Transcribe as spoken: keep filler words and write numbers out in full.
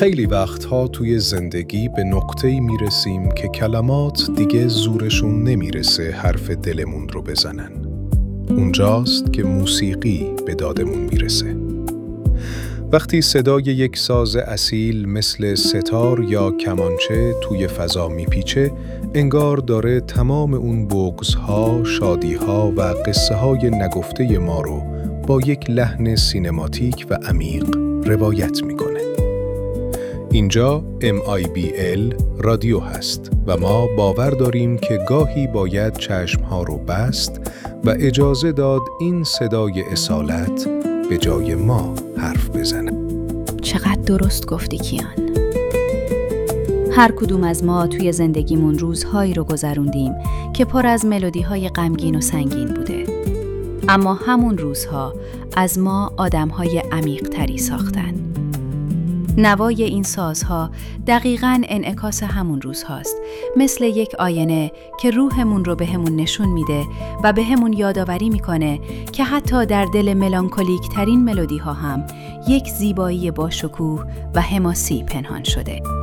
خیلی وقتها توی زندگی به نقطه‌ای میرسیم که کلمات دیگه زورشون نمیرسه حرف دلمون رو بزنن. اونجاست که موسیقی به دادمون میرسه. وقتی صدای یک ساز اصیل مثل ستار یا کمانچه توی فضا میپیچه، انگار داره تمام اون بغض‌ها، شادی‌ها و قصه‌های نگفته ما رو با یک لحن سینماتیک و عمیق روایت میکنه. اینجا ام آی بی ال رادیو هست و ما باور داریم که گاهی باید چشمها رو بست و اجازه داد این صدای اصالت به جای ما حرف بزنه. چقدر درست گفتی کیان. هر کدوم از ما توی زندگیمون روزهایی رو گذروندیم که پر از ملودی‌های غمگین و سنگین بوده. اما همون روزها از ما آدم‌های عمیق‌تری ساختن. نوای این سازها دقیقاً انعکاس همون روزهاست، مثل یک آینه که روحمون رو بهمون نشون میده و بهمون یادآوری میکنه که حتی در دل ملانکولیک ترین ملودی ها هم یک زیبایی با شکوه و حماسی پنهان شده.